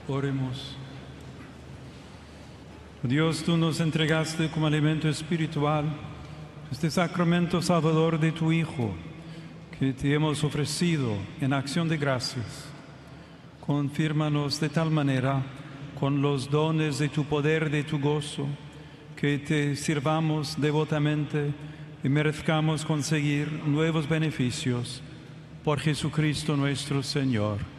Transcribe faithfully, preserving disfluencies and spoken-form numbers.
Oremos. Dios, tú nos entregaste como alimento espiritual este sacramento salvador de tu Hijo, que te hemos ofrecido en acción de gracias. Confírmanos de tal manera con los dones de tu poder, de tu gozo, que te sirvamos devotamente y merezcamos conseguir nuevos beneficios por Jesucristo nuestro Señor.